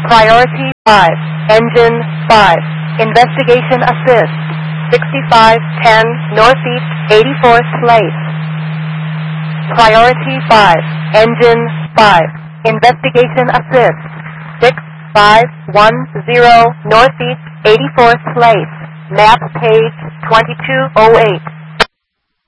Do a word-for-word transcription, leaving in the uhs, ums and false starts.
Priority five, Engine five, Investigation Assist, sixty-five ten Northeast eighty-fourth Place. Priority five, Engine five, Investigation Assist, six five one zero Northeast eighty-fourth Place, map page twenty-two oh eight.